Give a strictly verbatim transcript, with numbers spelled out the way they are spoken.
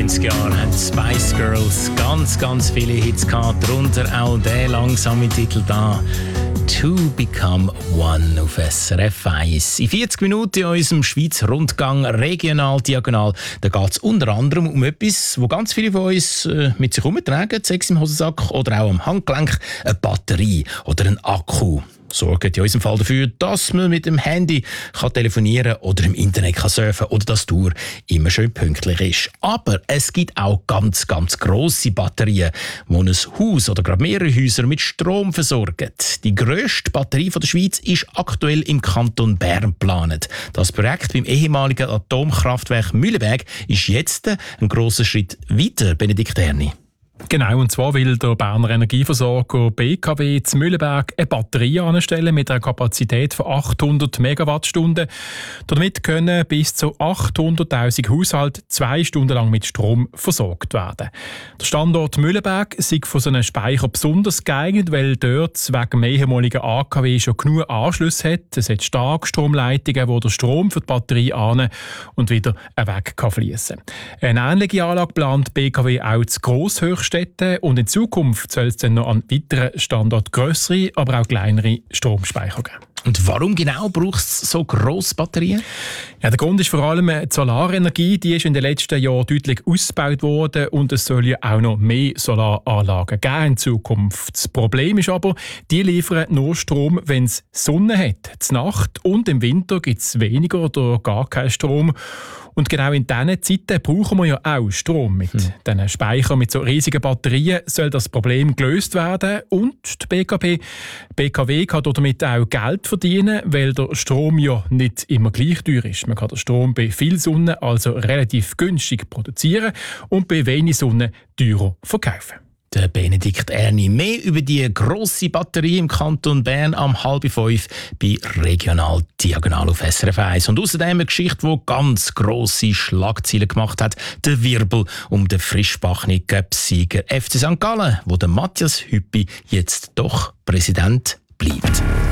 neunzig Jahren haben die Spice Girls ganz, ganz viele Hits gehabt, darunter auch der langsame Titel da. «To Become One» auf S R F eins. In vierzig Minuten in unserem Schweizer Rundgang regional, diagonal, da geht es unter anderem um etwas, wo ganz viele von uns äh, mit sich herumtragen, sei es im Hosensack oder auch am Handgelenk, eine Batterie oder ein Akku. Sorgt in unserem Fall dafür, dass man mit dem Handy kann telefonieren oder im Internet kann surfen oder dass die Uhr immer schön pünktlich ist. Aber es gibt auch ganz, ganz grosse Batterien, die ein Haus oder gerade mehrere Häuser mit Strom versorgen. Die grösste Batterie der Schweiz ist aktuell im Kanton Bern geplant. Das Projekt beim ehemaligen Atomkraftwerk Mühleberg ist jetzt ein grosser Schritt weiter, Benedikt Erni. Genau, und zwar will der Berner Energieversorger B K W zu Mühleberg eine Batterie anstellen mit einer Kapazität von achthundert Megawattstunden. Damit können bis zu achthunderttausend Haushalte zwei Stunden lang mit Strom versorgt werden. Der Standort Mühleberg ist für so einen Speicher besonders geeignet, weil dort wegen dem ehemaligen A K W schon genug Anschlüsse hat. Es hat Starkstromleitungen, wo der Strom für die Batterie an und wieder weg kann fließen. Eine ähnliche Anlage plant B K W auch zu Grosshöchst und in Zukunft soll es dann noch an weiteren Standorten grössere, aber auch kleinere Stromspeicher geben. Und warum genau braucht es so grosse Batterien? Ja, der Grund ist vor allem die Solarenergie. Die ist in den letzten Jahren deutlich ausgebaut worden und es soll ja auch noch mehr Solaranlagen geben in Zukunft. Das Problem ist aber, die liefern nur Strom, wenn es Sonne hat. Zur Nacht und im Winter gibt es weniger oder gar keinen Strom. Und genau in diesen Zeiten brauchen wir ja auch Strom. Mit hm. diesen Speichern, mit so riesigen Batterien soll das Problem gelöst werden. Und die B K W, B K W kann damit auch Geld verdienen, weil der Strom ja nicht immer gleich teuer ist. Man kann den Strom bei viel Sonne also relativ günstig produzieren und bei wenig Sonne teurer verkaufen. Der Benedikt Erni. Mehr über die grosse Batterie im Kanton Bern am halb fünf bei Regional Diagonal auf S R F eins. Und außerdem eine Geschichte, die ganz grosse Schlagzeilen gemacht hat. Der Wirbel um den frischbachenen Cup-Sieger F C Sankt Gallen, wo der Matthias Hüppi jetzt doch Präsident bleibt.